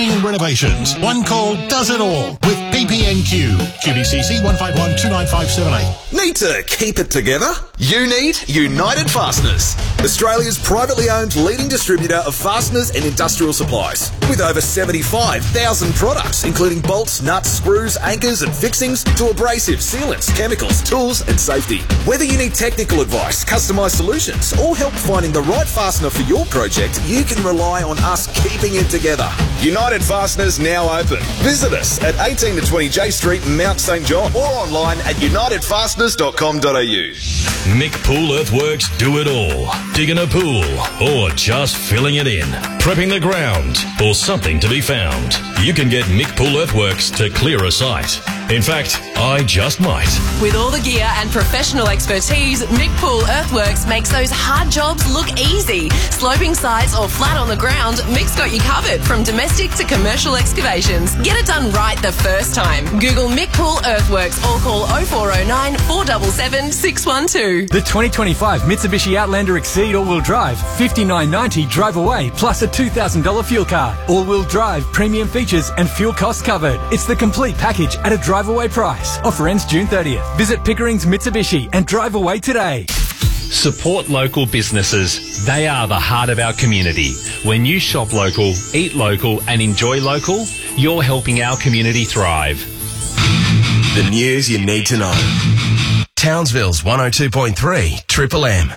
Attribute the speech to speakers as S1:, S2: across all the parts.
S1: painting and renovations. One call does it all with PPNQ. QBCC 151-29578.
S2: Need to keep it together? You need United Fasteners, Australia's privately owned leading distributor of fasteners and industrial supplies. With over 75,000 products, including bolts, nuts, screws, anchors and fixings to abrasives, sealants, chemicals, tools and safety. Whether you need technical advice, customised solutions or help finding the right fastener for your project, you can rely on us keeping it together. United Fasteners now open. Visit us at 18 to 20 J Street, Mount St John or online at unitedfasteners.com.au.
S3: Mick Pool Earthworks do it all. Digging a pool or just filling it in. Prepping the ground or something to be found. You can get Mick Pool Earthworks to clear a site. In fact, I just might.
S4: With all the gear and professional expertise, Mick Pool Earthworks makes those hard jobs look easy. Sloping sites or flat on the ground, Mick's got you covered from domestic to commercial excavations. Get it done right the first time. Google Mick Pool Earthworks or call 0409 477 612.
S5: The 2025 Mitsubishi Outlander Exceed all-wheel drive, $59.90 drive away, plus a $2,000 fuel card. All-wheel drive, premium features and fuel costs covered. It's the complete package at a drive-away price. Offer ends June 30th. Visit Pickering's Mitsubishi and drive away today.
S6: Support local businesses. They are the heart of our community. When you shop local, eat local and enjoy local, you're helping our community thrive.
S7: The news you need to know. Townsville's 102.3 Triple M.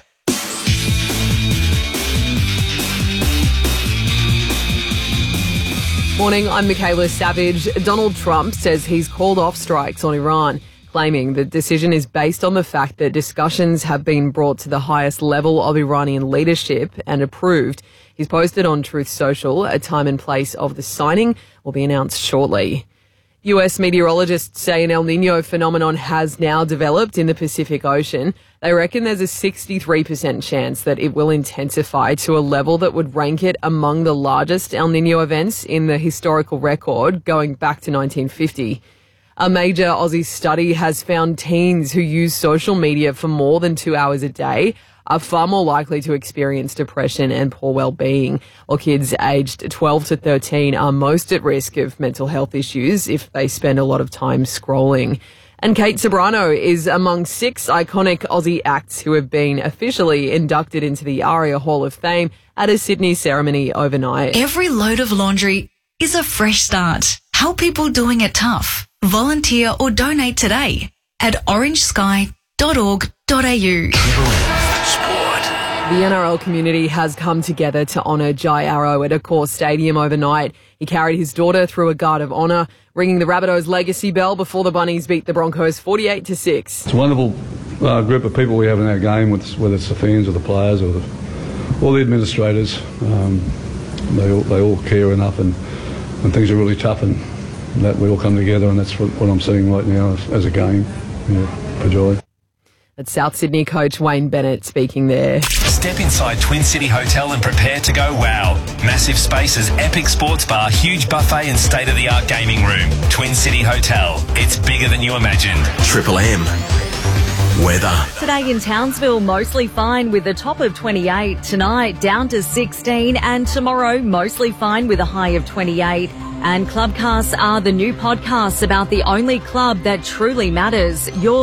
S8: Morning, I'm Michaela Savage. Donald Trump says he's called off strikes on Iran, claiming the decision is based on the fact that discussions have been brought to the highest level of Iranian leadership and approved. He's posted on Truth Social. A time and place of the signing will be announced shortly. US meteorologists say an El Niño phenomenon has now developed in the Pacific Ocean. They reckon there's a 63% chance that it will intensify to a level that would rank it among the largest El Niño events in the historical record going back to 1950. A major Aussie study has found teens who use social media for more than 2 hours a day are far more likely to experience depression and poor well-being, while kids aged 12 to 13 are most at risk of mental health issues if they spend a lot of time scrolling. And Kate Ceberano is among 6 iconic Aussie acts who have been officially inducted into the ARIA Hall of Fame at a Sydney ceremony overnight.
S9: Every load of laundry is a fresh start. Help people doing it tough. Volunteer or donate today at orangesky.org.au.
S8: The NRL community has come together to honour Jai Arrow at Accor Stadium overnight. He carried his daughter through a guard of honour, ringing the Rabbitohs legacy bell before the Bunnies beat the Broncos 48-6.
S10: It's a wonderful group of people we have in our game, whether it's the fans or the players or all the administrators. They all care enough, and things are really tough, and that we all come together, and that's what I'm seeing right now as a game for joy.
S8: That's South Sydney coach Wayne Bennett speaking there.
S6: Step inside Twin City Hotel and prepare to go wow. Massive spaces, epic sports bar, huge buffet and state-of-the-art gaming room. Twin City Hotel. It's bigger than you imagined.
S7: Triple M. Weather.
S11: Today in Townsville, mostly fine with a top of 28. Tonight, down to 16. And tomorrow, mostly fine with a high of 28. And Clubcasts are the new podcasts about the only club that truly matters.